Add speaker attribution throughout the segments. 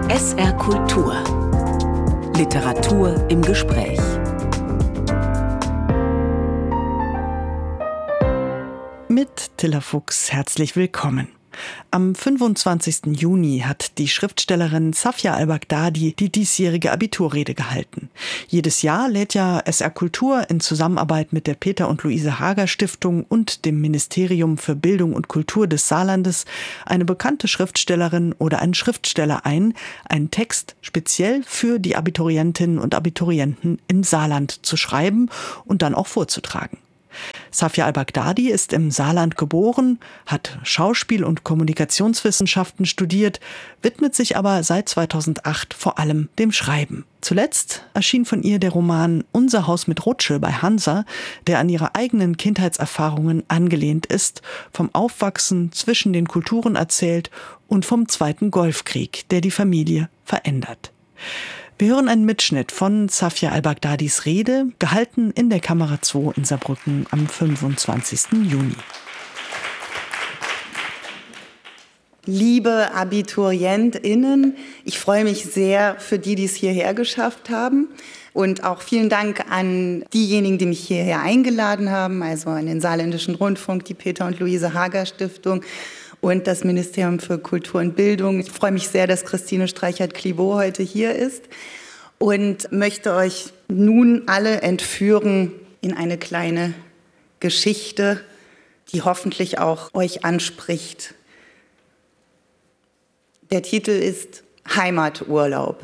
Speaker 1: SR Kultur. Literatur im Gespräch.
Speaker 2: Mit Tilla Fuchs herzlich willkommen. Am 25. Juni hat die Schriftstellerin Safia al-Baghdadi die diesjährige Abiturrede gehalten. Jedes Jahr lädt ja SR Kultur in Zusammenarbeit mit der Peter und Luise Hager Stiftung und dem Ministerium für Bildung und Kultur des Saarlandes eine bekannte Schriftstellerin oder einen Schriftsteller ein, einen Text speziell für die Abiturientinnen und Abiturienten im Saarland zu schreiben und dann auch vorzutragen. Safia al-Baghdadi ist im Saarland geboren, hat Schauspiel- und Kommunikationswissenschaften studiert, widmet sich aber seit 2008 vor allem dem Schreiben. Zuletzt erschien von ihr der Roman Unser Haus mit Rutsche bei Hansa, der an ihre eigenen Kindheitserfahrungen angelehnt ist, vom Aufwachsen zwischen den Kulturen erzählt und vom Zweiten Golfkrieg, der die Familie verändert. Wir hören einen Mitschnitt von Safia al-Baghdadis Rede, gehalten in der Kamera 2 in Saarbrücken am 25. Juni.
Speaker 3: Liebe AbiturientInnen, ich freue mich sehr für die es hierher geschafft haben. Und auch vielen Dank an diejenigen, die mich hierher eingeladen haben, also an den Saarländischen Rundfunk, die Peter und Luise Hager Stiftung und das Ministerium für Kultur und Bildung. Ich freue mich sehr, dass Christine Streichert-Clivaux heute hier ist und möchte euch nun alle entführen in eine kleine Geschichte, die hoffentlich auch euch anspricht. Der Titel ist Heimaturlaub.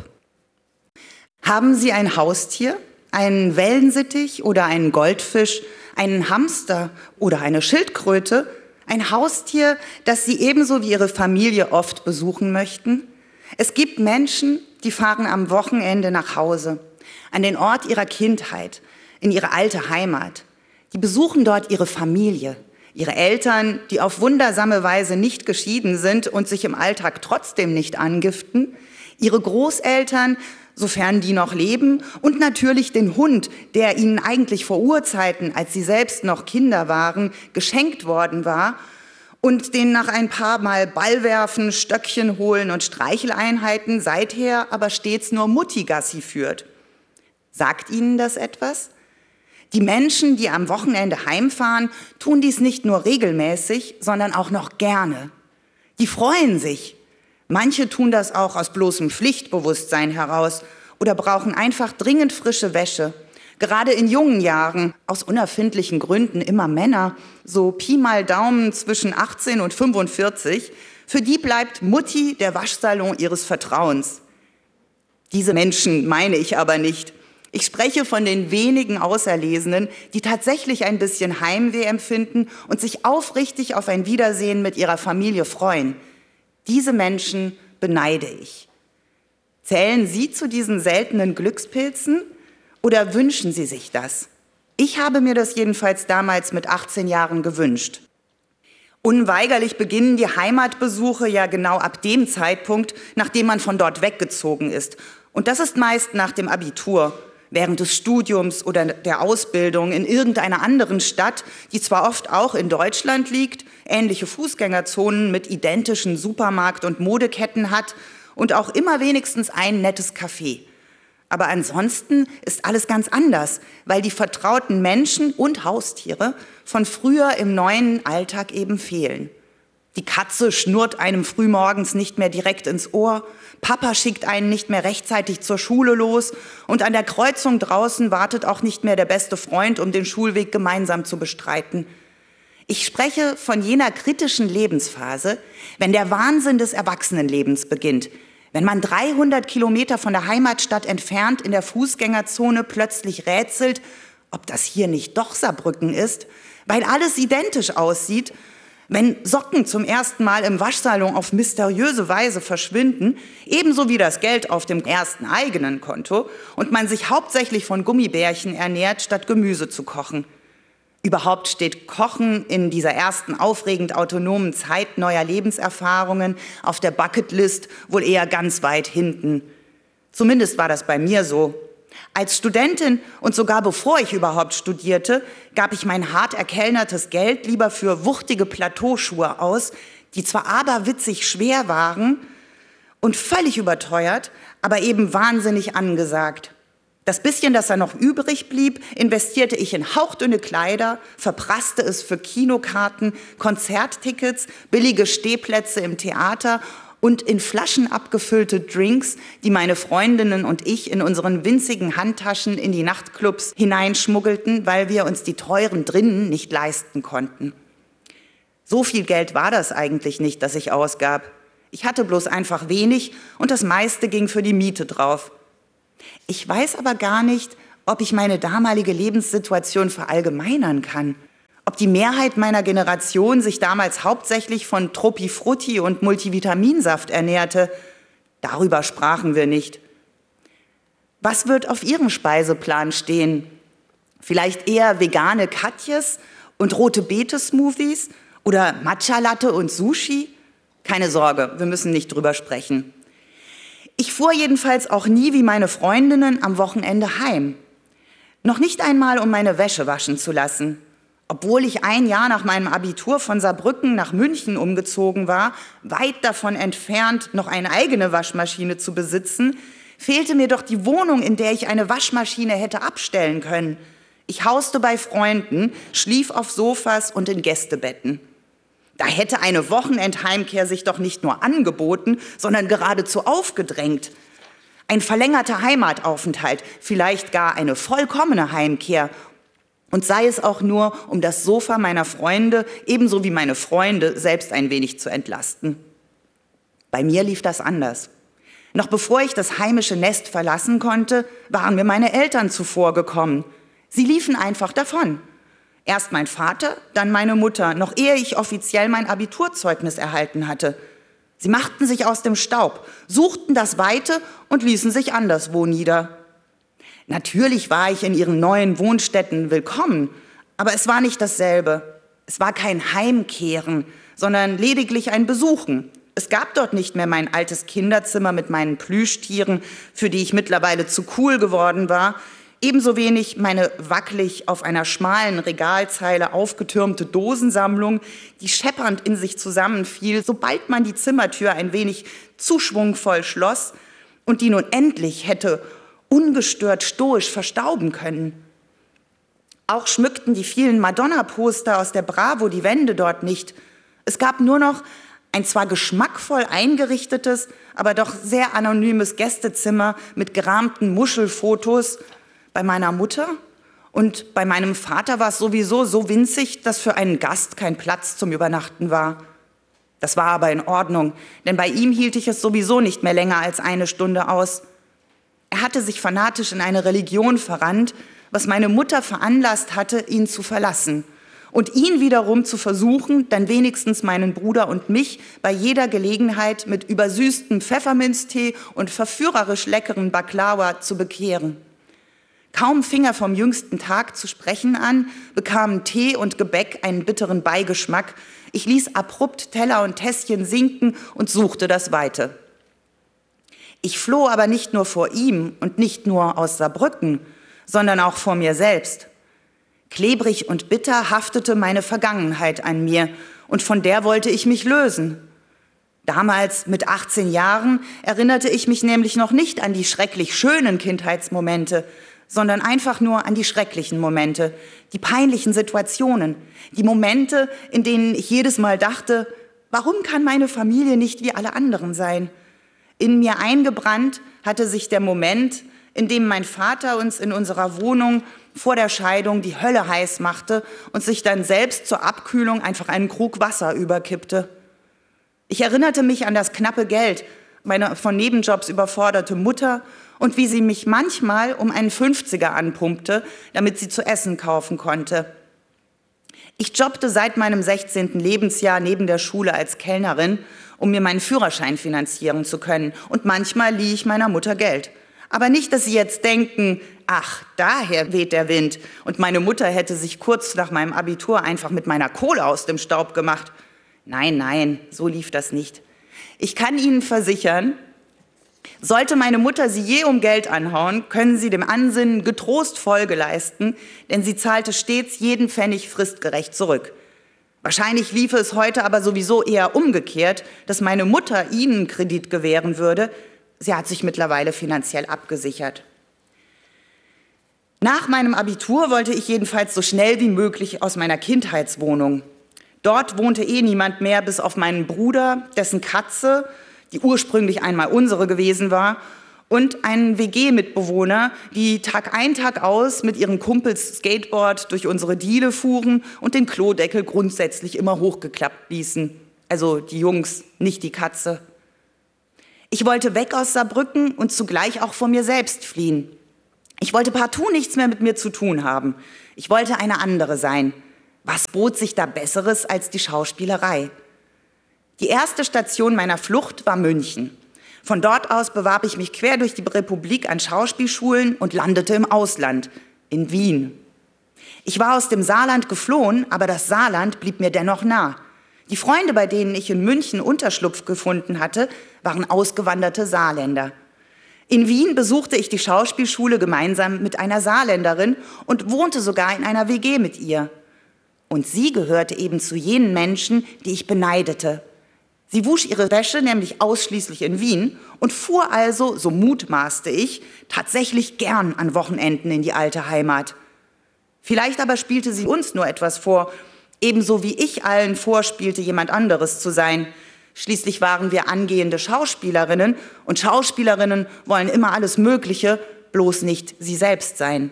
Speaker 3: Haben Sie ein Haustier, einen Wellensittich oder einen Goldfisch, einen Hamster oder eine Schildkröte? Ein Haustier, das Sie ebenso wie Ihre Familie oft besuchen möchten? Es gibt Menschen, die fahren am Wochenende nach Hause, an den Ort ihrer Kindheit, in ihre alte Heimat. Die besuchen dort ihre Familie, ihre Eltern, die auf wundersame Weise nicht geschieden sind und sich im Alltag trotzdem nicht angiften, ihre Großeltern, sofern die noch leben, und natürlich den Hund, der ihnen eigentlich vor Urzeiten, als sie selbst noch Kinder waren, geschenkt worden war und den nach ein paar Mal Ballwerfen, Stöckchen holen und Streicheleinheiten seither aber stets nur Mutti-Gassi führt. Sagt Ihnen das etwas? Die Menschen, die am Wochenende heimfahren, tun dies nicht nur regelmäßig, sondern auch noch gerne. Die freuen sich. Manche tun das auch aus bloßem Pflichtbewusstsein heraus oder brauchen einfach dringend frische Wäsche. Gerade in jungen Jahren, aus unerfindlichen Gründen immer Männer, so Pi mal Daumen zwischen 18 und 45, für die bleibt Mutti der Waschsalon ihres Vertrauens. Diese Menschen meine ich aber nicht. Ich spreche von den wenigen Auserlesenen, die tatsächlich ein bisschen Heimweh empfinden und sich aufrichtig auf ein Wiedersehen mit ihrer Familie freuen. Diese Menschen beneide ich. Zählen Sie zu diesen seltenen Glückspilzen oder wünschen Sie sich das? Ich habe mir das jedenfalls damals mit 18 Jahren gewünscht. Unweigerlich beginnen die Heimatbesuche ja genau ab dem Zeitpunkt, nachdem man von dort weggezogen ist. Und das ist meist nach dem Abitur, während des Studiums oder der Ausbildung in irgendeiner anderen Stadt, die zwar oft auch in Deutschland liegt, ähnliche Fußgängerzonen mit identischen Supermarkt- und Modeketten hat und auch immer wenigstens ein nettes Café. Aber ansonsten ist alles ganz anders, weil die vertrauten Menschen und Haustiere von früher im neuen Alltag eben fehlen. Die Katze schnurrt einem frühmorgens nicht mehr direkt ins Ohr, Papa schickt einen nicht mehr rechtzeitig zur Schule los und an der Kreuzung draußen wartet auch nicht mehr der beste Freund, um den Schulweg gemeinsam zu bestreiten. Ich spreche von jener kritischen Lebensphase, wenn der Wahnsinn des Erwachsenenlebens beginnt, wenn man 300 Kilometer von der Heimatstadt entfernt in der Fußgängerzone plötzlich rätselt, ob das hier nicht doch Saarbrücken ist, weil alles identisch aussieht, wenn Socken zum ersten Mal im Waschsalon auf mysteriöse Weise verschwinden, ebenso wie das Geld auf dem ersten eigenen Konto und man sich hauptsächlich von Gummibärchen ernährt, statt Gemüse zu kochen. Überhaupt steht Kochen in dieser ersten aufregend autonomen Zeit neuer Lebenserfahrungen auf der Bucketlist wohl eher ganz weit hinten. Zumindest war das bei mir so. Als Studentin und sogar bevor ich überhaupt studierte, gab ich mein hart erkellnertes Geld lieber für wuchtige Plateauschuhe aus, die zwar aberwitzig schwer waren und völlig überteuert, aber eben wahnsinnig angesagt. Das bisschen, das da noch übrig blieb, investierte ich in hauchdünne Kleider, verprasste es für Kinokarten, Konzerttickets, billige Stehplätze im Theater und in Flaschen abgefüllte Drinks, die meine Freundinnen und ich in unseren winzigen Handtaschen in die Nachtclubs hineinschmuggelten, weil wir uns die teuren drinnen nicht leisten konnten. So viel Geld war das eigentlich nicht, das ich ausgab. Ich hatte bloß einfach wenig und das meiste ging für die Miete drauf. Ich weiß aber gar nicht, ob ich meine damalige Lebenssituation verallgemeinern kann. Ob die Mehrheit meiner Generation sich damals hauptsächlich von Tropifrutti und Multivitaminsaft ernährte. Darüber sprachen wir nicht. Was wird auf Ihrem Speiseplan stehen? Vielleicht eher vegane Katjes und rote Beete-Smoothies oder Matcha-Latte und Sushi? Keine Sorge, wir müssen nicht drüber sprechen. Ich fuhr jedenfalls auch nie wie meine Freundinnen am Wochenende heim. Noch nicht einmal, um meine Wäsche waschen zu lassen. Obwohl ich ein Jahr nach meinem Abitur von Saarbrücken nach München umgezogen war, weit davon entfernt, noch eine eigene Waschmaschine zu besitzen, fehlte mir doch die Wohnung, in der ich eine Waschmaschine hätte abstellen können. Ich hauste bei Freunden, schlief auf Sofas und in Gästebetten. Da hätte eine Wochenendheimkehr sich doch nicht nur angeboten, sondern geradezu aufgedrängt. Ein verlängerter Heimataufenthalt, vielleicht gar eine vollkommene Heimkehr. Und sei es auch nur, um das Sofa meiner Freunde, ebenso wie meine Freunde, selbst ein wenig zu entlasten. Bei mir lief das anders. Noch bevor ich das heimische Nest verlassen konnte, waren mir meine Eltern zuvorgekommen. Sie liefen einfach davon. Erst mein Vater, dann meine Mutter, noch ehe ich offiziell mein Abiturzeugnis erhalten hatte. Sie machten sich aus dem Staub, suchten das Weite und ließen sich anderswo nieder. Natürlich war ich in ihren neuen Wohnstätten willkommen, aber es war nicht dasselbe. Es war kein Heimkehren, sondern lediglich ein Besuchen. Es gab dort nicht mehr mein altes Kinderzimmer mit meinen Plüschtieren, für die ich mittlerweile zu cool geworden war, ebenso wenig meine wackelig auf einer schmalen Regalzeile aufgetürmte Dosensammlung, die scheppernd in sich zusammenfiel, sobald man die Zimmertür ein wenig zu schwungvoll schloss und die nun endlich hätte ungestört stoisch verstauben können. Auch schmückten die vielen Madonna-Poster aus der Bravo die Wände dort nicht. Es gab nur noch ein zwar geschmackvoll eingerichtetes, aber doch sehr anonymes Gästezimmer mit gerahmten Muschelfotos. Bei meiner Mutter und bei meinem Vater war es sowieso so winzig, dass für einen Gast kein Platz zum Übernachten war. Das war aber in Ordnung, denn bei ihm hielt ich es sowieso nicht mehr länger als eine Stunde aus. Er hatte sich fanatisch in eine Religion verrannt, was meine Mutter veranlasst hatte, ihn zu verlassen. Und ihn wiederum zu versuchen, dann wenigstens meinen Bruder und mich bei jeder Gelegenheit mit übersüßtem Pfefferminztee und verführerisch leckeren Baklava zu bekehren. Kaum fing er vom jüngsten Tag zu sprechen an, bekamen Tee und Gebäck einen bitteren Beigeschmack. Ich ließ abrupt Teller und Tässchen sinken und suchte das Weite. Ich floh aber nicht nur vor ihm und nicht nur aus Saarbrücken, sondern auch vor mir selbst. Klebrig und bitter haftete meine Vergangenheit an mir und von der wollte ich mich lösen. Damals, mit 18 Jahren, erinnerte ich mich nämlich noch nicht an die schrecklich schönen Kindheitsmomente, sondern einfach nur an die schrecklichen Momente, die peinlichen Situationen, die Momente, in denen ich jedes Mal dachte, warum kann meine Familie nicht wie alle anderen sein? In mir eingebrannt hatte sich der Moment, in dem mein Vater uns in unserer Wohnung vor der Scheidung die Hölle heiß machte und sich dann selbst zur Abkühlung einfach einen Krug Wasser überkippte. Ich erinnerte mich an das knappe Geld, meine von Nebenjobs überforderte Mutter und wie sie mich manchmal um einen 50er anpumpte, damit sie zu essen kaufen konnte. Ich jobbte seit meinem 16. Lebensjahr neben der Schule als Kellnerin, um mir meinen Führerschein finanzieren zu können. Und manchmal lieh ich meiner Mutter Geld. Aber nicht, dass Sie jetzt denken, ach, daher weht der Wind und meine Mutter hätte sich kurz nach meinem Abitur einfach mit meiner Kohle aus dem Staub gemacht. Nein, nein, so lief das nicht. Ich kann Ihnen versichern, sollte meine Mutter Sie je um Geld anhauen, können Sie dem Ansinnen getrost Folge leisten, denn sie zahlte stets jeden Pfennig fristgerecht zurück. Wahrscheinlich liefe es heute aber sowieso eher umgekehrt, dass meine Mutter ihnen Kredit gewähren würde. Sie hat sich mittlerweile finanziell abgesichert. Nach meinem Abitur wollte ich jedenfalls so schnell wie möglich aus meiner Kindheitswohnung. Dort wohnte niemand mehr, bis auf meinen Bruder, dessen Katze, die ursprünglich einmal unsere gewesen war, und einen WG-Mitbewohner, die Tag ein, Tag aus mit ihren Kumpels Skateboard durch unsere Diele fuhren und den Klodeckel grundsätzlich immer hochgeklappt ließen. Also die Jungs, nicht die Katze. Ich wollte weg aus Saarbrücken und zugleich auch vor mir selbst fliehen. Ich wollte partout nichts mehr mit mir zu tun haben. Ich wollte eine andere sein. Was bot sich da Besseres als die Schauspielerei? Die erste Station meiner Flucht war München. Von dort aus bewarb ich mich quer durch die Republik an Schauspielschulen und landete im Ausland, in Wien. Ich war aus dem Saarland geflohen, aber das Saarland blieb mir dennoch nah. Die Freunde, bei denen ich in München Unterschlupf gefunden hatte, waren ausgewanderte Saarländer. In Wien besuchte ich die Schauspielschule gemeinsam mit einer Saarländerin und wohnte sogar in einer WG mit ihr. Und sie gehörte eben zu jenen Menschen, die ich beneidete. Sie wusch ihre Wäsche nämlich ausschließlich in Wien und fuhr also, so mutmaßte ich, tatsächlich gern an Wochenenden in die alte Heimat. Vielleicht aber spielte sie uns nur etwas vor, ebenso wie ich allen vorspielte, jemand anderes zu sein. Schließlich waren wir angehende Schauspielerinnen und Schauspielerinnen wollen immer alles Mögliche, bloß nicht sie selbst sein.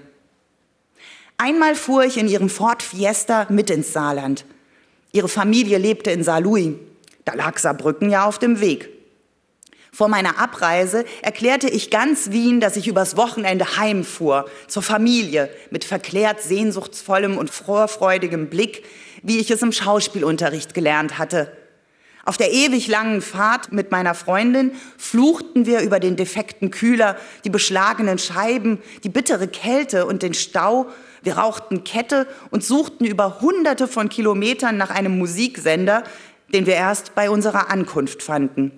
Speaker 3: Einmal fuhr ich in ihrem Ford Fiesta mit ins Saarland. Ihre Familie lebte in Saarlouis. Da lag Saarbrücken ja auf dem Weg. Vor meiner Abreise erklärte ich ganz Wien, dass ich übers Wochenende heimfuhr, zur Familie, mit verklärt sehnsuchtsvollem und vorfreudigem Blick, wie ich es im Schauspielunterricht gelernt hatte. Auf der ewig langen Fahrt mit meiner Freundin fluchten wir über den defekten Kühler, die beschlagenen Scheiben, die bittere Kälte und den Stau. Wir rauchten Kette und suchten über Hunderte von Kilometern nach einem Musiksender, den wir erst bei unserer Ankunft fanden.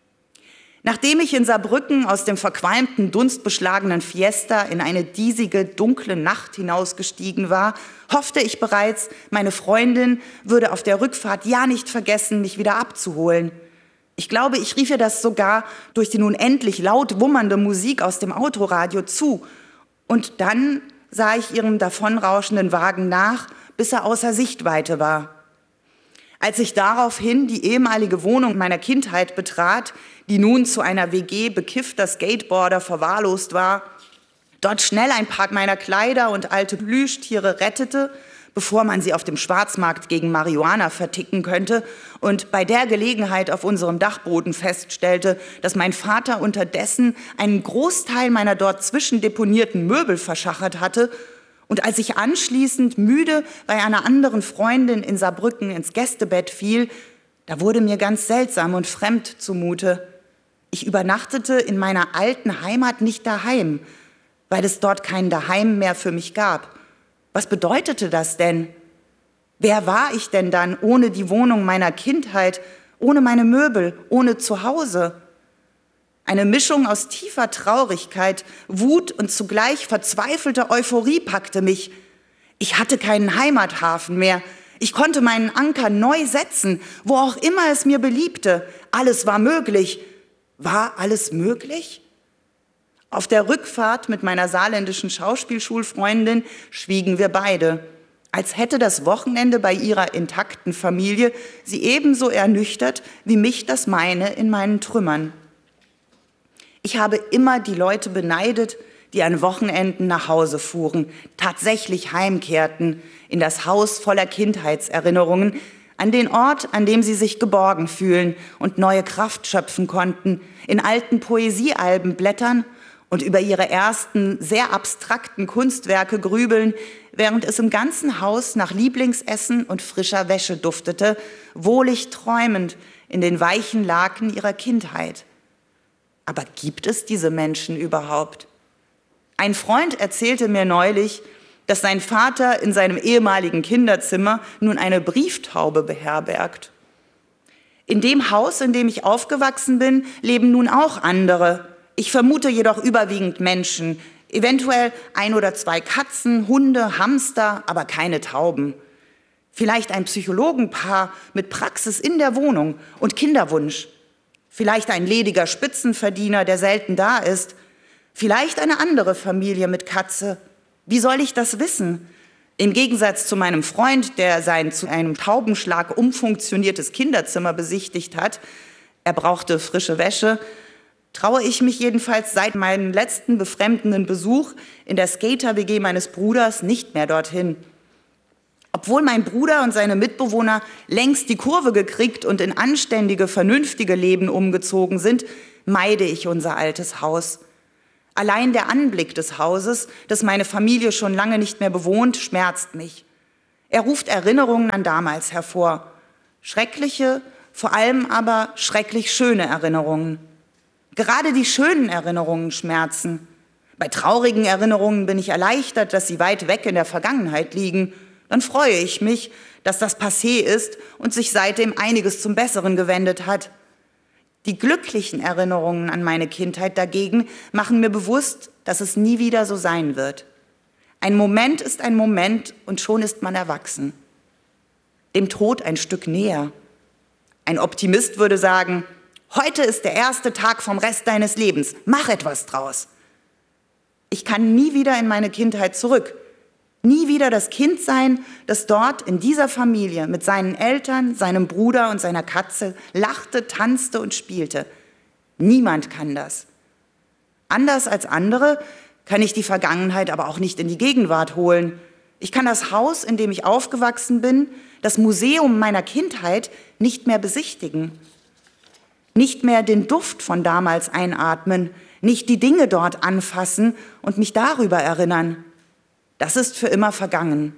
Speaker 3: Nachdem ich in Saarbrücken aus dem verqualmten, dunstbeschlagenen Fiesta in eine diesige, dunkle Nacht hinausgestiegen war, hoffte ich bereits, meine Freundin würde auf der Rückfahrt ja nicht vergessen, mich wieder abzuholen. Ich glaube, ich rief ihr das sogar durch die nun endlich laut wummernde Musik aus dem Autoradio zu. Und dann sah ich ihrem davonrauschenden Wagen nach, bis er außer Sichtweite war. Als ich daraufhin die ehemalige Wohnung meiner Kindheit betrat, die nun zu einer WG bekiffter Skateboarder verwahrlost war, dort schnell ein paar meiner Kleider und alte Plüschtiere rettete, bevor man sie auf dem Schwarzmarkt gegen Marihuana verticken könnte, und bei der Gelegenheit auf unserem Dachboden feststellte, dass mein Vater unterdessen einen Großteil meiner dort zwischendeponierten Möbel verschachert hatte, und als ich anschließend müde bei einer anderen Freundin in Saarbrücken ins Gästebett fiel, da wurde mir ganz seltsam und fremd zumute. Ich übernachtete in meiner alten Heimat nicht daheim, weil es dort kein Daheim mehr für mich gab. Was bedeutete das denn? Wer war ich denn dann ohne die Wohnung meiner Kindheit, ohne meine Möbel, ohne Zuhause? Eine Mischung aus tiefer Traurigkeit, Wut und zugleich verzweifelter Euphorie packte mich. Ich hatte keinen Heimathafen mehr. Ich konnte meinen Anker neu setzen, wo auch immer es mir beliebte. Alles war möglich. War alles möglich? Auf der Rückfahrt mit meiner saarländischen Schauspielschulfreundin schwiegen wir beide, als hätte das Wochenende bei ihrer intakten Familie sie ebenso ernüchtert wie mich das meine in meinen Trümmern. Ich habe immer die Leute beneidet, die an Wochenenden nach Hause fuhren, tatsächlich heimkehrten in das Haus voller Kindheitserinnerungen, an den Ort, an dem sie sich geborgen fühlen und neue Kraft schöpfen konnten, in alten Poesiealben blättern und über ihre ersten, sehr abstrakten Kunstwerke grübeln, während es im ganzen Haus nach Lieblingsessen und frischer Wäsche duftete, wohlig träumend in den weichen Laken ihrer Kindheit. Aber gibt es diese Menschen überhaupt? Ein Freund erzählte mir neulich, dass sein Vater in seinem ehemaligen Kinderzimmer nun eine Brieftaube beherbergt. In dem Haus, in dem ich aufgewachsen bin, leben nun auch andere. Ich vermute jedoch überwiegend Menschen, eventuell 1 oder 2 Katzen, Hunde, Hamster, aber keine Tauben. Vielleicht ein Psychologenpaar mit Praxis in der Wohnung und Kinderwunsch. Vielleicht ein lediger Spitzenverdiener, der selten da ist. Vielleicht eine andere Familie mit Katze. Wie soll ich das wissen? Im Gegensatz zu meinem Freund, der sein zu einem Taubenschlag umfunktioniertes Kinderzimmer besichtigt hat, er brauchte frische Wäsche, traue ich mich jedenfalls seit meinem letzten befremdenden Besuch in der Skater-WG meines Bruders nicht mehr dorthin. Obwohl mein Bruder und seine Mitbewohner längst die Kurve gekriegt und in anständige, vernünftige Leben umgezogen sind, meide ich unser altes Haus. Allein der Anblick des Hauses, das meine Familie schon lange nicht mehr bewohnt, schmerzt mich. Er ruft Erinnerungen an damals hervor. Schreckliche, vor allem aber schrecklich schöne Erinnerungen. Gerade die schönen Erinnerungen schmerzen. Bei traurigen Erinnerungen bin ich erleichtert, dass sie weit weg in der Vergangenheit liegen. Dann freue ich mich, dass das passé ist und sich seitdem einiges zum Besseren gewendet hat. Die glücklichen Erinnerungen an meine Kindheit dagegen machen mir bewusst, dass es nie wieder so sein wird. Ein Moment ist ein Moment und schon ist man erwachsen. Dem Tod ein Stück näher. Ein Optimist würde sagen, heute ist der erste Tag vom Rest deines Lebens, mach etwas draus. Ich kann nie wieder in meine Kindheit zurück. Nie wieder das Kind sein, das dort in dieser Familie mit seinen Eltern, seinem Bruder und seiner Katze lachte, tanzte und spielte. Niemand kann das. Anders als andere kann ich die Vergangenheit aber auch nicht in die Gegenwart holen. Ich kann das Haus, in dem ich aufgewachsen bin, das Museum meiner Kindheit nicht mehr besichtigen. Nicht mehr den Duft von damals einatmen, nicht die Dinge dort anfassen und mich darüber erinnern. Das ist für immer vergangen.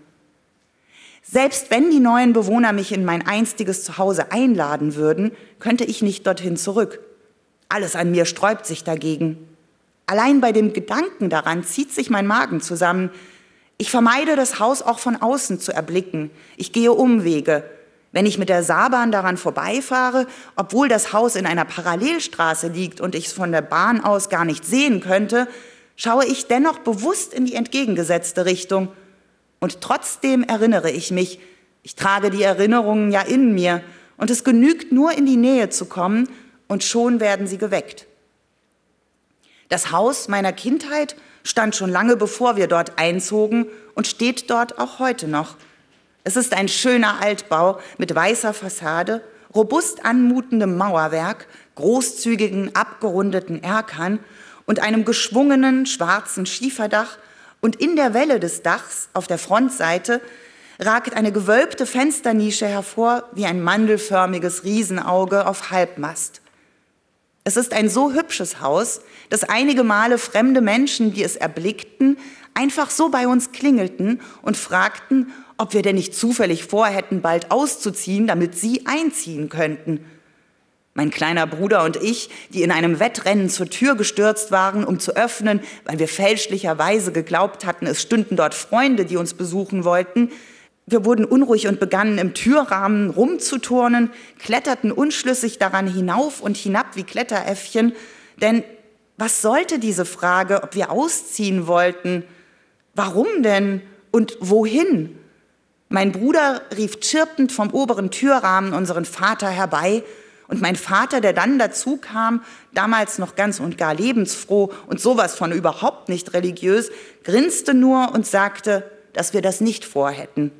Speaker 3: Selbst wenn die neuen Bewohner mich in mein einstiges Zuhause einladen würden, könnte ich nicht dorthin zurück. Alles an mir sträubt sich dagegen. Allein bei dem Gedanken daran zieht sich mein Magen zusammen. Ich vermeide, das Haus auch von außen zu erblicken. Ich gehe Umwege. Wenn ich mit der Saarbahn daran vorbeifahre, obwohl das Haus in einer Parallelstraße liegt und ich es von der Bahn aus gar nicht sehen könnte, schaue ich dennoch bewusst in die entgegengesetzte Richtung. Und trotzdem erinnere ich mich, ich trage die Erinnerungen ja in mir und es genügt nur in die Nähe zu kommen und schon werden sie geweckt. Das Haus meiner Kindheit stand schon lange bevor wir dort einzogen und steht dort auch heute noch. Es ist ein schöner Altbau mit weißer Fassade, robust anmutendem Mauerwerk, großzügigen abgerundeten Erkern und einem geschwungenen schwarzen Schieferdach, und in der Welle des Dachs auf der Frontseite ragt eine gewölbte Fensternische hervor wie ein mandelförmiges Riesenauge auf Halbmast. Es ist ein so hübsches Haus, dass einige Male fremde Menschen, die es erblickten, einfach so bei uns klingelten und fragten, ob wir denn nicht zufällig vorhätten, bald auszuziehen, damit sie einziehen könnten. Mein kleiner Bruder und ich, die in einem Wettrennen zur Tür gestürzt waren, um zu öffnen, weil wir fälschlicherweise geglaubt hatten, es stünden dort Freunde, die uns besuchen wollten. Wir wurden unruhig und begannen im Türrahmen rumzuturnen, kletterten unschlüssig daran hinauf und hinab wie Kletteräffchen. Denn was sollte diese Frage, ob wir ausziehen wollten? Warum denn und wohin? Mein Bruder rief chirpend vom oberen Türrahmen unseren Vater herbei. Und mein Vater, der dann dazu kam, damals noch ganz und gar lebensfroh und sowas von überhaupt nicht religiös, grinste nur und sagte, dass wir das nicht vorhätten.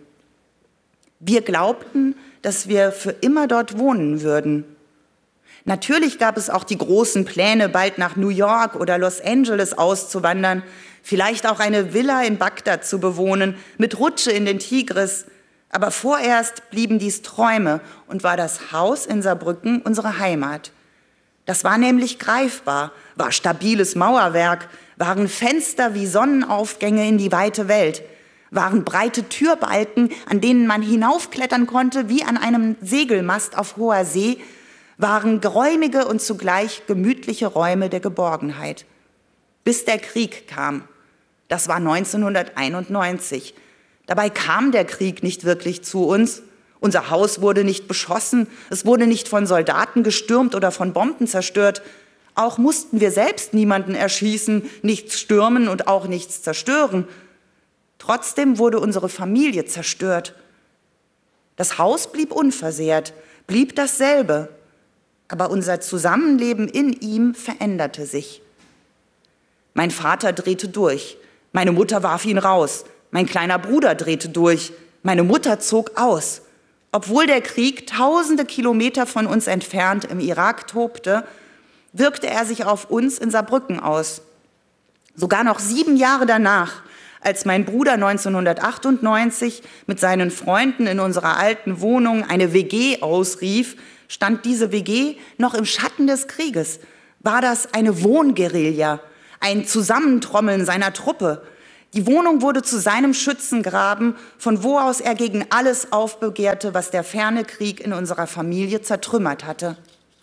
Speaker 3: Wir glaubten, dass wir für immer dort wohnen würden. Natürlich gab es auch die großen Pläne, bald nach New York oder Los Angeles auszuwandern, vielleicht auch eine Villa in Bagdad zu bewohnen, mit Rutsche in den Tigris. Aber vorerst blieben dies Träume und war das Haus in Saarbrücken unsere Heimat. Das war nämlich greifbar, war stabiles Mauerwerk, waren Fenster wie Sonnenaufgänge in die weite Welt, waren breite Türbalken, an denen man hinaufklettern konnte wie an einem Segelmast auf hoher See, waren geräumige und zugleich gemütliche Räume der Geborgenheit. Bis der Krieg kam. Das war 1991. Dabei kam der Krieg nicht wirklich zu uns. Unser Haus wurde nicht beschossen, es wurde nicht von Soldaten gestürmt oder von Bomben zerstört. Auch mussten wir selbst niemanden erschießen, nichts stürmen und auch nichts zerstören. Trotzdem wurde unsere Familie zerstört. Das Haus blieb unversehrt, blieb dasselbe, aber unser Zusammenleben in ihm veränderte sich. Mein Vater drehte durch, meine Mutter warf ihn raus, mein kleiner Bruder drehte durch, meine Mutter zog aus. Obwohl der Krieg tausende Kilometer von uns entfernt im Irak tobte, wirkte er sich auf uns in Saarbrücken aus. Sogar noch 7 Jahre danach, als mein Bruder 1998 mit seinen Freunden in unserer alten Wohnung eine WG ausrief, stand diese WG noch im Schatten des Krieges. War das eine Wohnguerilla, ein Zusammentrommeln seiner Truppe? Die Wohnung wurde zu seinem Schützengraben, von wo aus er gegen alles aufbegehrte, was der ferne Krieg in unserer Familie zertrümmert hatte.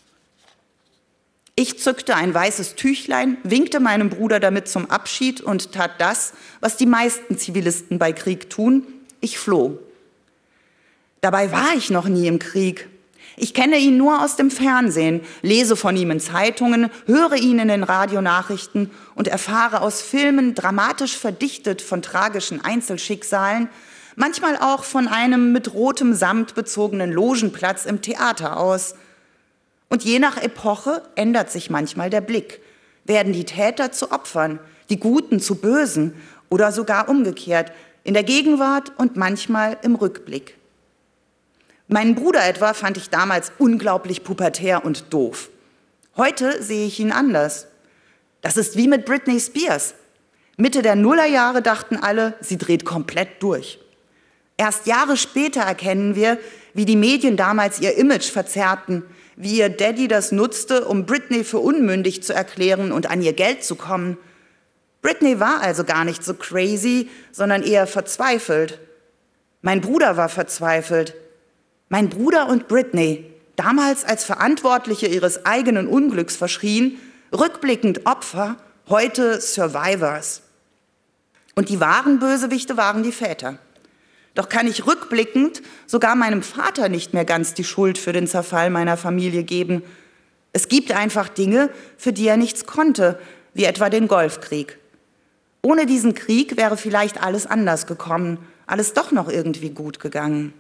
Speaker 3: Ich zückte ein weißes Tüchlein, winkte meinem Bruder damit zum Abschied und tat das, was die meisten Zivilisten bei Krieg tun: ich floh. Dabei war ich noch nie im Krieg. Ich kenne ihn nur aus dem Fernsehen, lese von ihm in Zeitungen, höre ihn in den Radionachrichten und erfahre aus Filmen dramatisch verdichtet von tragischen Einzelschicksalen, manchmal auch von einem mit rotem Samt bezogenen Logenplatz im Theater aus. Und je nach Epoche ändert sich manchmal der Blick. Werden die Täter zu Opfern, die Guten zu Bösen oder sogar umgekehrt, in der Gegenwart und manchmal im Rückblick. Meinen Bruder etwa fand ich damals unglaublich pubertär und doof. Heute sehe ich ihn anders. Das ist wie mit Britney Spears. Mitte der Nullerjahre dachten alle, sie dreht komplett durch. Erst Jahre später erkennen wir, wie die Medien damals ihr Image verzerrten, wie ihr Daddy das nutzte, um Britney für unmündig zu erklären und an ihr Geld zu kommen. Britney war also gar nicht so crazy, sondern eher verzweifelt. Mein Bruder war verzweifelt. Mein Bruder und Britney, damals als Verantwortliche ihres eigenen Unglücks verschrien, rückblickend Opfer, heute Survivors. Und die wahren Bösewichte waren die Väter. Doch kann ich rückblickend sogar meinem Vater nicht mehr ganz die Schuld für den Zerfall meiner Familie geben. Es gibt einfach Dinge, für die er nichts konnte, wie etwa den Golfkrieg. Ohne diesen Krieg wäre vielleicht alles anders gekommen, alles doch noch irgendwie gut gegangen.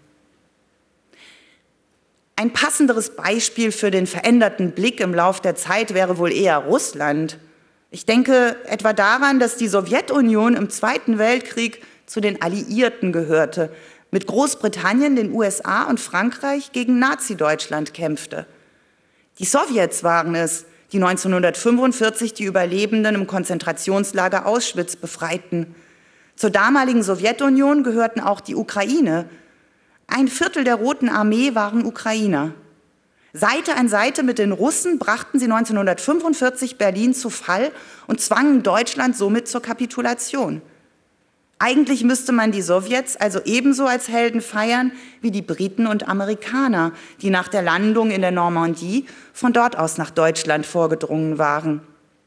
Speaker 3: Ein passenderes Beispiel für den veränderten Blick im Lauf der Zeit wäre wohl eher Russland. Ich denke etwa daran, dass die Sowjetunion im Zweiten Weltkrieg zu den Alliierten gehörte, mit Großbritannien, den USA und Frankreich gegen Nazi-Deutschland kämpfte. Die Sowjets waren es, die 1945 die Überlebenden im Konzentrationslager Auschwitz befreiten. Zur damaligen Sowjetunion gehörten auch die Ukraine. 1/4 der Roten Armee waren Ukrainer. Seite an Seite mit den Russen brachten sie 1945 Berlin zu Fall und zwangen Deutschland somit zur Kapitulation. Eigentlich müsste man die Sowjets also ebenso als Helden feiern wie die Briten und Amerikaner, die nach der Landung in der Normandie von dort aus nach Deutschland vorgedrungen waren.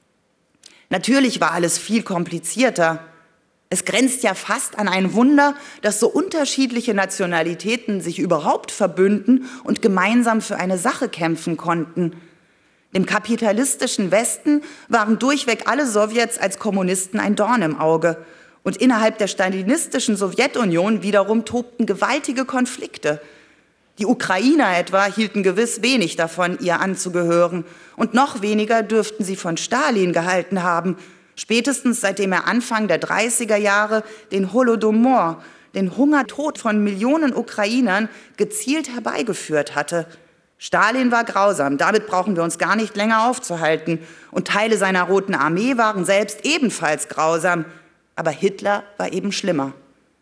Speaker 3: Natürlich war alles viel komplizierter. Es grenzt ja fast an ein Wunder, dass so unterschiedliche Nationalitäten sich überhaupt verbünden und gemeinsam für eine Sache kämpfen konnten. Dem kapitalistischen Westen waren durchweg alle Sowjets als Kommunisten ein Dorn im Auge. Und innerhalb der stalinistischen Sowjetunion wiederum tobten gewaltige Konflikte. Die Ukrainer etwa hielten gewiss wenig davon, ihr anzugehören. Und noch weniger dürften sie von Stalin gehalten haben, spätestens seitdem er Anfang der 30er Jahre den Holodomor, den Hungertod von Millionen Ukrainern, gezielt herbeigeführt hatte. Stalin war grausam, damit brauchen wir uns gar nicht länger aufzuhalten. Und Teile seiner Roten Armee waren selbst ebenfalls grausam. Aber Hitler war eben schlimmer.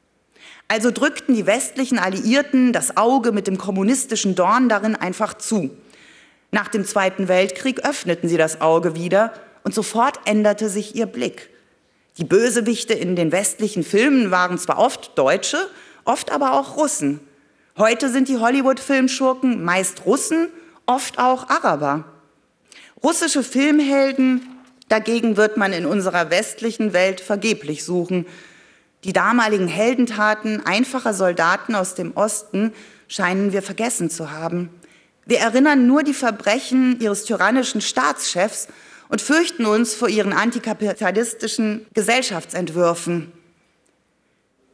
Speaker 3: Also drückten die westlichen Alliierten das Auge mit dem kommunistischen Dorn darin einfach zu. Nach dem Zweiten Weltkrieg öffneten sie das Auge wieder und sofort änderte sich ihr Blick. Die Bösewichte in den westlichen Filmen waren zwar oft Deutsche, oft aber auch Russen. Heute sind die Hollywood-Filmschurken meist Russen, oft auch Araber. Russische Filmhelden dagegen wird man in unserer westlichen Welt vergeblich suchen. Die damaligen Heldentaten einfacher Soldaten aus dem Osten scheinen wir vergessen zu haben. Wir erinnern nur die Verbrechen ihres tyrannischen Staatschefs und fürchten uns vor ihren antikapitalistischen Gesellschaftsentwürfen.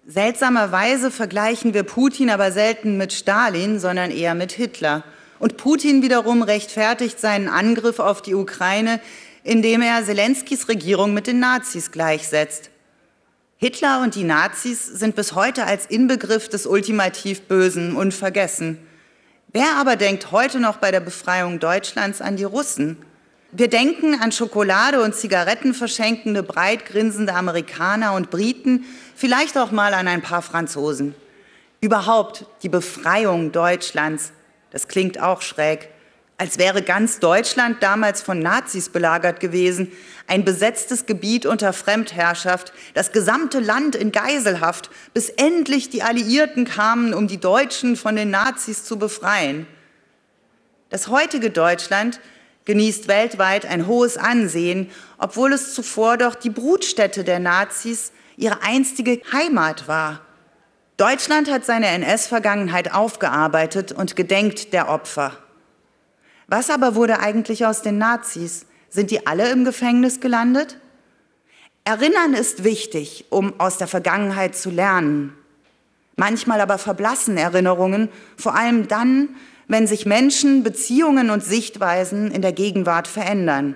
Speaker 3: Seltsamerweise vergleichen wir Putin aber selten mit Stalin, sondern eher mit Hitler. Und Putin wiederum rechtfertigt seinen Angriff auf die Ukraine, indem er Zelenskys Regierung mit den Nazis gleichsetzt. Hitler und die Nazis sind bis heute als Inbegriff des ultimativ Bösen unvergessen. Wer aber denkt heute noch bei der Befreiung Deutschlands an die Russen? Wir denken an Schokolade und Zigaretten verschenkende, breit grinsende Amerikaner und Briten, vielleicht auch mal an ein paar Franzosen. Überhaupt die Befreiung Deutschlands, das klingt auch schräg, als wäre ganz Deutschland damals von Nazis belagert gewesen, ein besetztes Gebiet unter Fremdherrschaft, das gesamte Land in Geiselhaft, bis endlich die Alliierten kamen, um die Deutschen von den Nazis zu befreien. Das heutige Deutschland genießt weltweit ein hohes Ansehen, obwohl es zuvor doch die Brutstätte der Nazis, ihre einstige Heimat war. Deutschland hat seine NS-Vergangenheit aufgearbeitet und gedenkt der Opfer. Was aber wurde eigentlich aus den Nazis? Sind die alle im Gefängnis gelandet? Erinnern ist wichtig, um aus der Vergangenheit zu lernen. Manchmal aber verblassen Erinnerungen, vor allem dann, wenn sich Menschen, Beziehungen und Sichtweisen in der Gegenwart verändern.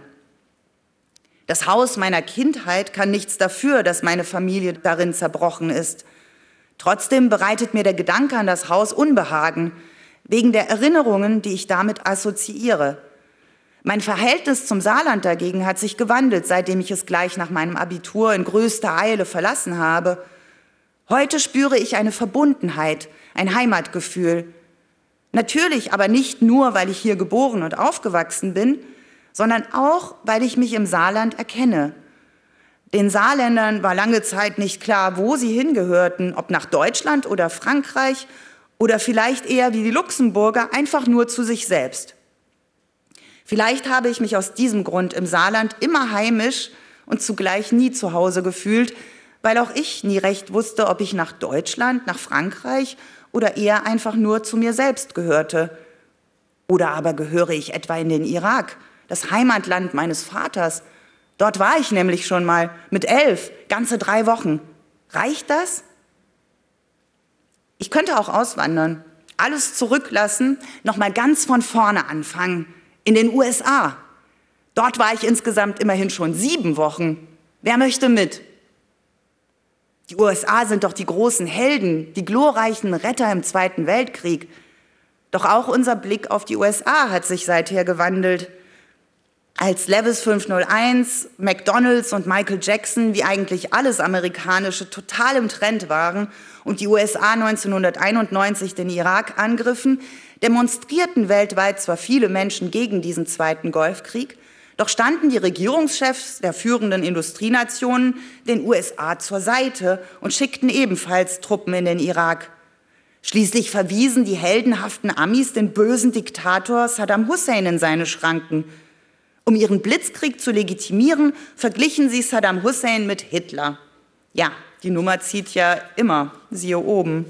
Speaker 3: Das Haus meiner Kindheit kann nichts dafür, dass meine Familie darin zerbrochen ist. Trotzdem bereitet mir der Gedanke an das Haus Unbehagen, wegen der Erinnerungen, die ich damit assoziiere. Mein Verhältnis zum Saarland dagegen hat sich gewandelt, seitdem ich es gleich nach meinem Abitur in größter Eile verlassen habe. Heute spüre ich eine Verbundenheit, ein Heimatgefühl. Natürlich aber nicht nur, weil ich hier geboren und aufgewachsen bin, sondern auch, weil ich mich im Saarland erkenne. Den Saarländern war lange Zeit nicht klar, wo sie hingehörten, ob nach Deutschland oder Frankreich oder vielleicht eher wie die Luxemburger einfach nur zu sich selbst. Vielleicht habe ich mich aus diesem Grund im Saarland immer heimisch und zugleich nie zu Hause gefühlt, weil auch ich nie recht wusste, ob ich nach Deutschland, nach Frankreich oder eher einfach nur zu mir selbst gehörte. Oder aber gehöre ich etwa in den Irak, das Heimatland meines Vaters? Dort war ich nämlich schon mal mit 11, ganze 3 Wochen. Reicht das? Ich könnte auch auswandern, alles zurücklassen, nochmal ganz von vorne anfangen, in den USA. Dort war ich insgesamt immerhin schon 7 Wochen. Wer möchte mit? Die USA sind doch die großen Helden, die glorreichen Retter im Zweiten Weltkrieg. Doch auch unser Blick auf die USA hat sich seither gewandelt. Als Levis 501, McDonald's und Michael Jackson, wie eigentlich alles Amerikanische, total im Trend waren und die USA 1991 den Irak angriffen, demonstrierten weltweit zwar viele Menschen gegen diesen Zweiten Golfkrieg, doch standen die Regierungschefs der führenden Industrienationen den USA zur Seite und schickten ebenfalls Truppen in den Irak. Schließlich verwiesen die heldenhaften Amis den bösen Diktator Saddam Hussein in seine Schranken. Um ihren Blitzkrieg zu legitimieren, verglichen sie Saddam Hussein mit Hitler. Ja, die Nummer zieht ja immer, siehe oben.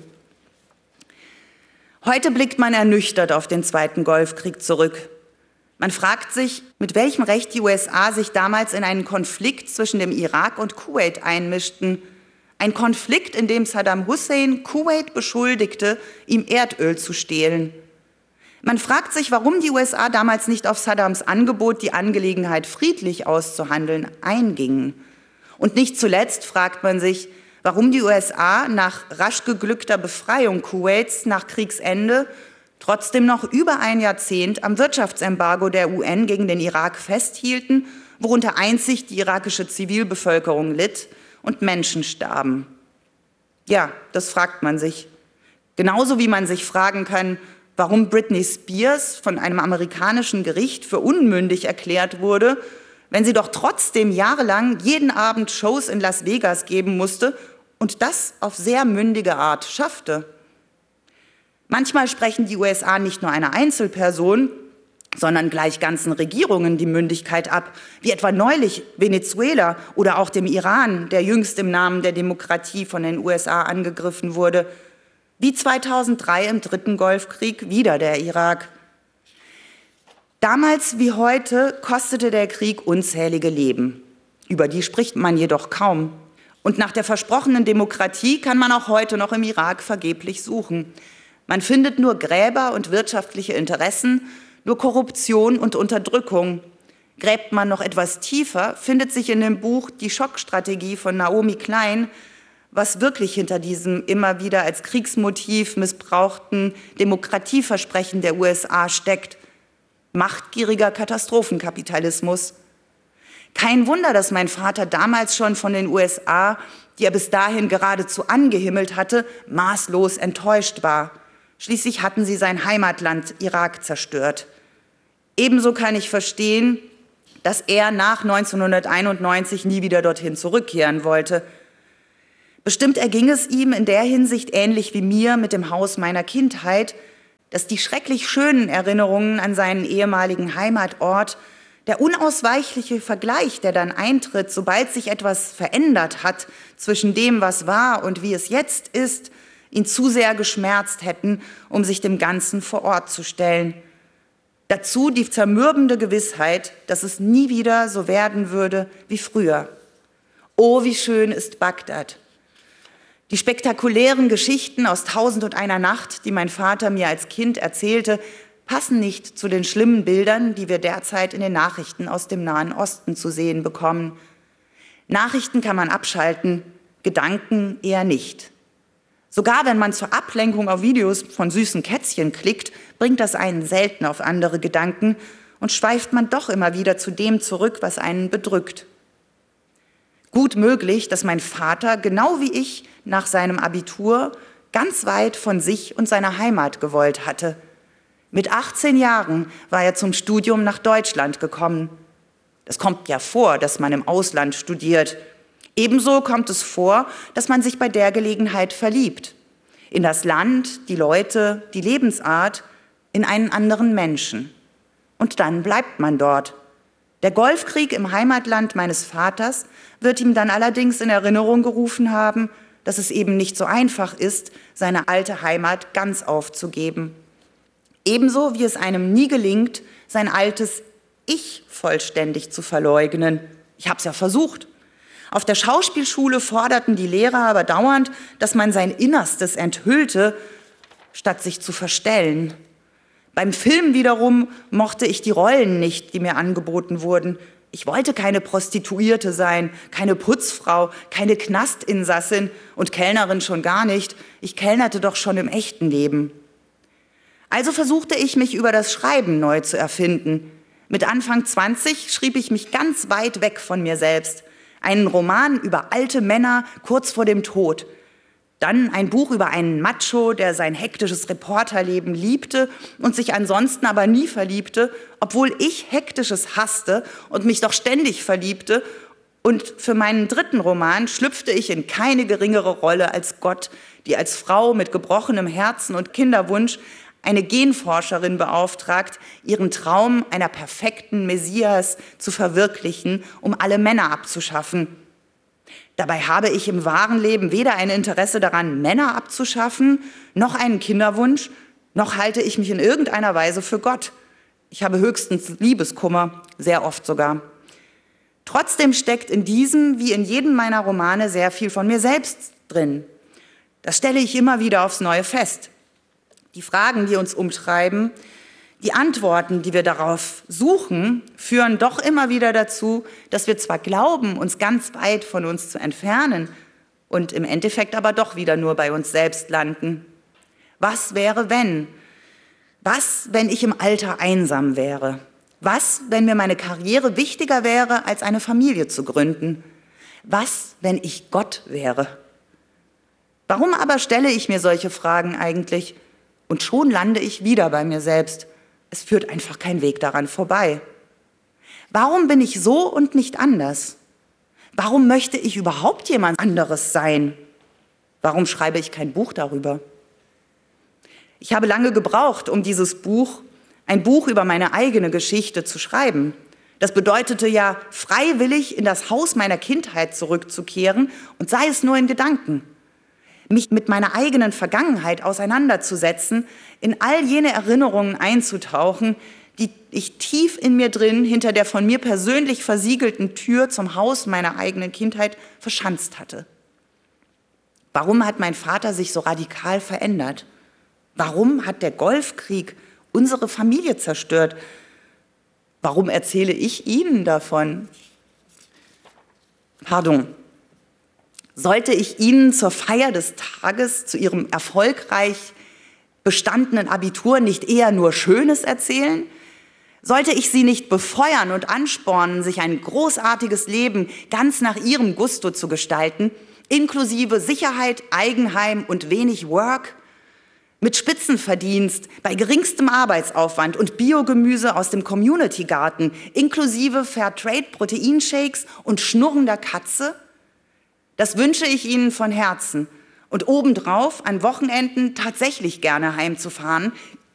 Speaker 3: Heute blickt man ernüchtert auf den Zweiten Golfkrieg zurück. Man fragt sich, mit welchem Recht die USA sich damals in einen Konflikt zwischen dem Irak und Kuwait einmischten. Ein Konflikt, in dem Saddam Hussein Kuwait beschuldigte, ihm Erdöl zu stehlen. Man fragt sich, warum die USA damals nicht auf Saddams Angebot, die Angelegenheit friedlich auszuhandeln, eingingen. Und nicht zuletzt fragt man sich, warum die USA nach rasch geglückter Befreiung Kuwaits nach Kriegsende trotzdem noch über ein Jahrzehnt am Wirtschaftsembargo der UN gegen den Irak festhielten, worunter einzig die irakische Zivilbevölkerung litt und Menschen starben. Ja, das fragt man sich. Genauso wie man sich fragen kann, warum Britney Spears von einem amerikanischen Gericht für unmündig erklärt wurde, wenn sie doch trotzdem jahrelang jeden Abend Shows in Las Vegas geben musste und das auf sehr mündige Art schaffte. Manchmal sprechen die USA nicht nur einer Einzelperson, sondern gleich ganzen Regierungen die Mündigkeit ab, wie etwa neulich Venezuela oder auch dem Iran, der jüngst im Namen der Demokratie von den USA angegriffen wurde. Wie 2003 im 3. Golfkrieg wieder der Irak. Damals wie heute kostete der Krieg unzählige Leben. Über die spricht man jedoch kaum. Und nach der versprochenen Demokratie kann man auch heute noch im Irak vergeblich suchen. Man findet nur Gräber und wirtschaftliche Interessen, nur Korruption und Unterdrückung. Gräbt man noch etwas tiefer, findet sich in dem Buch Die Schockstrategie von Naomi Klein, was wirklich hinter diesem immer wieder als Kriegsmotiv missbrauchten Demokratieversprechen der USA steckt. Machtgieriger Katastrophenkapitalismus. Kein Wunder, dass mein Vater damals schon von den USA, die er bis dahin geradezu angehimmelt hatte, maßlos enttäuscht war. Schließlich hatten sie sein Heimatland Irak zerstört. Ebenso kann ich verstehen, dass er nach 1991 nie wieder dorthin zurückkehren wollte. Bestimmt erging es ihm in der Hinsicht ähnlich wie mir mit dem Haus meiner Kindheit, dass die schrecklich schönen Erinnerungen an seinen ehemaligen Heimatort, der unausweichliche Vergleich, der dann eintritt, sobald sich etwas verändert hat zwischen dem, was war und wie es jetzt ist, ihn zu sehr geschmerzt hätten, um sich dem Ganzen vor Ort zu stellen. Dazu die zermürbende Gewissheit, dass es nie wieder so werden würde wie früher. Oh, wie schön ist Bagdad. Die spektakulären Geschichten aus 1001 Nacht, die mein Vater mir als Kind erzählte, passen nicht zu den schlimmen Bildern, die wir derzeit in den Nachrichten aus dem Nahen Osten zu sehen bekommen. Nachrichten kann man abschalten, Gedanken eher nicht. Sogar wenn man zur Ablenkung auf Videos von süßen Kätzchen klickt, bringt das einen selten auf andere Gedanken und schweift man doch immer wieder zu dem zurück, was einen bedrückt. Gut möglich, dass mein Vater, genau wie ich, nach seinem Abitur ganz weit von sich und seiner Heimat gewollt hatte. Mit 18 Jahren war er zum Studium nach Deutschland gekommen. Es kommt ja vor, dass man im Ausland studiert. Ebenso kommt es vor, dass man sich bei der Gelegenheit verliebt. In das Land, die Leute, die Lebensart, in einen anderen Menschen. Und dann bleibt man dort. Der Golfkrieg im Heimatland meines Vaters wird ihm dann allerdings in Erinnerung gerufen haben, dass es eben nicht so einfach ist, seine alte Heimat ganz aufzugeben. Ebenso wie es einem nie gelingt, sein altes Ich vollständig zu verleugnen. Ich habe es ja versucht. Auf der Schauspielschule forderten die Lehrer aber dauernd, dass man sein Innerstes enthüllte, statt sich zu verstellen. Beim Film wiederum mochte ich die Rollen nicht, die mir angeboten wurden. Ich wollte keine Prostituierte sein, keine Putzfrau, keine Knastinsassin und Kellnerin schon gar nicht. Ich kellnerte doch schon im echten Leben. Also versuchte ich, mich über das Schreiben neu zu erfinden. Mit Anfang 20 schrieb ich mich ganz weit weg von mir selbst. Einen Roman über alte Männer kurz vor dem Tod. Dann ein Buch über einen Macho, der sein hektisches Reporterleben liebte und sich ansonsten aber nie verliebte, obwohl ich Hektisches hasste und mich doch ständig verliebte. Und für meinen dritten Roman schlüpfte ich in keine geringere Rolle als Gott, die als Frau mit gebrochenem Herzen und Kinderwunsch eine Genforscherin beauftragt, ihren Traum einer perfekten Messias zu verwirklichen, um alle Männer abzuschaffen. Dabei habe ich im wahren Leben weder ein Interesse daran, Männer abzuschaffen, noch einen Kinderwunsch, noch halte ich mich in irgendeiner Weise für Gott. Ich habe höchstens Liebeskummer, sehr oft sogar. Trotzdem steckt in diesem, wie in jedem meiner Romane, sehr viel von mir selbst drin. Das stelle ich immer wieder aufs Neue fest. Die Fragen, die uns umtreiben, die Antworten, die wir darauf suchen, führen doch immer wieder dazu, dass wir zwar glauben, uns ganz weit von uns zu entfernen und im Endeffekt aber doch wieder nur bei uns selbst landen. Was wäre, wenn? Was, wenn ich im Alter einsam wäre? Was, wenn mir meine Karriere wichtiger wäre, als eine Familie zu gründen? Was, wenn ich Gott wäre? Warum aber stelle ich mir solche Fragen eigentlich? Und schon lande ich wieder bei mir selbst. Es führt einfach kein Weg daran vorbei. Warum bin ich so und nicht anders? Warum möchte ich überhaupt jemand anderes sein? Warum schreibe ich kein Buch darüber? Ich habe lange gebraucht, um dieses Buch, ein Buch über meine eigene Geschichte zu schreiben. Das bedeutete ja, freiwillig in das Haus meiner Kindheit zurückzukehren und sei es nur in Gedanken. Mich mit meiner eigenen Vergangenheit auseinanderzusetzen, in all jene Erinnerungen einzutauchen, die ich tief in mir drin hinter der von mir persönlich versiegelten Tür zum Haus meiner eigenen Kindheit verschanzt hatte. Warum hat mein Vater sich so radikal verändert? Warum hat der Golfkrieg unsere Familie zerstört? Warum erzähle ich Ihnen davon? Pardon. Sollte ich Ihnen zur Feier des Tages, zu Ihrem erfolgreich bestandenen Abitur nicht eher nur Schönes erzählen? Sollte ich Sie nicht befeuern und anspornen, sich ein großartiges Leben ganz nach Ihrem Gusto zu gestalten, inklusive Sicherheit, Eigenheim und wenig Work? Mit Spitzenverdienst, bei geringstem Arbeitsaufwand und Biogemüse aus dem Community-Garten, inklusive Fairtrade-Proteinshakes und schnurrender Katze? Das wünsche ich Ihnen von Herzen. Und obendrauf an Wochenenden tatsächlich gerne heimzufahren,